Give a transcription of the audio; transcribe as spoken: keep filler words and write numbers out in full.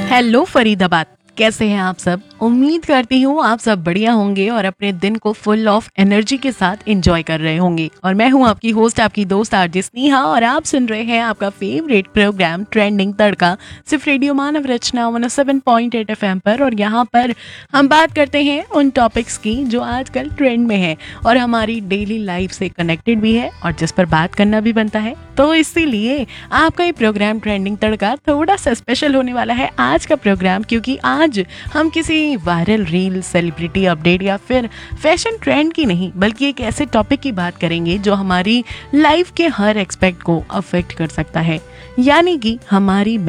Hello Faridabad, कैसे हैं आप सब। उम्मीद करती हूँ आप सब बढ़िया होंगे और अपने दिन को फुल ऑफ एनर्जी के साथ एंजॉय कर रहे होंगे। और मैं हूँ आपकी होस्ट, आपकी दोस्त आरजे स्नेहा, और आप सुन रहे हैं आपका फेवरेट प्रोग्राम ट्रेंडिंग तड़का, सिर्फ रेडियो मानव रचना one O seven point eight F M पर। और यहाँ पर हम बात करते हैं उन टॉपिक्स की जो आजकल ट्रेंड में है और हमारी डेली लाइफ से कनेक्टेड भी है और जिस पर बात करना भी बनता है। तो इसीलिए आपका ये प्रोग्राम ट्रेंडिंग तड़का थोड़ा सा स्पेशल होने वाला है आज का प्रोग्राम, क्योंकि आज हम किसी वायरल रील, सेलिब्रिटी अपडेट या फिर फैशन ट्रेंड की नहीं, बल्कि एक ऐसे टॉपिक की बात करेंगे जो हमारी लाइफ के हर एक्सपेक्ट को अफेक्ट कर सकता है, यानी कि हमारी